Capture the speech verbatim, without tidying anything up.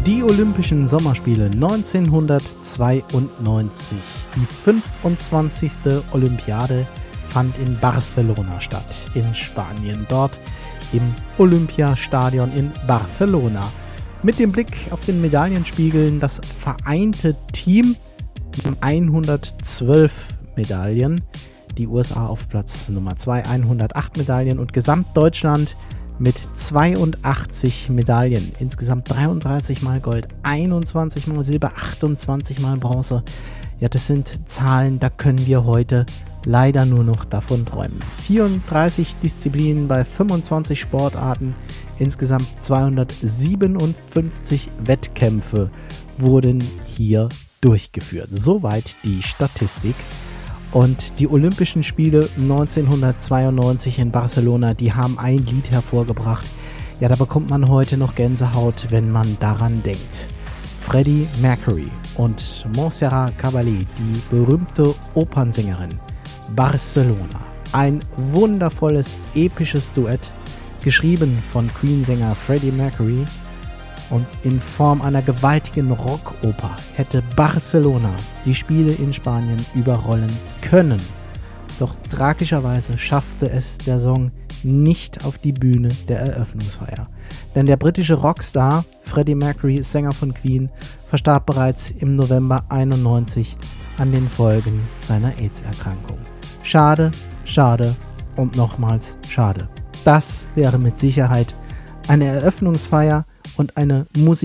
Die Olympischen Sommerspiele neunzehnhundertzweiundneunzig. Die fünfundzwanzigste Olympiade fand in Barcelona statt, in Spanien, dort im Olympiastadion in Barcelona. Mit dem Blick auf den Medaillenspiegel das vereinte Team mit hundertzwölf Medaillen, die U S A auf Platz Nummer zwei, hundertacht Medaillen und Gesamtdeutschland mit zweiundachtzig Medaillen. Insgesamt dreiunddreißig Mal Gold, einundzwanzig Mal Silber, achtundzwanzig Mal Bronze. Ja, das sind Zahlen, da können wir heute leider nur noch davon träumen. vierunddreißig Disziplinen bei fünfundzwanzig Sportarten, insgesamt zweihundertsiebenundfünfzig Wettkämpfe wurden hier durchgeführt. Soweit die Statistik. Und die Olympischen Spiele neunzehnhundertzweiundneunzig in Barcelona, die haben ein Lied hervorgebracht. Ja, da bekommt man heute noch Gänsehaut, wenn man daran denkt. Freddie Mercury und Montserrat Caballé, die berühmte Opernsängerin. Barcelona. Ein wundervolles, episches Duett, geschrieben von Queen-Sänger Freddie Mercury. Und in Form einer gewaltigen Rockoper hätte Barcelona die Spiele in Spanien überrollen können. Doch tragischerweise schaffte es der Song nicht auf die Bühne der Eröffnungsfeier. Denn der britische Rockstar Freddie Mercury, Sänger von Queen, verstarb bereits im November einundneunzig an den Folgen seiner AIDS-Erkrankung. Schade, schade und nochmals schade. Das wäre mit Sicherheit eine Eröffnungsfeier und eine Musik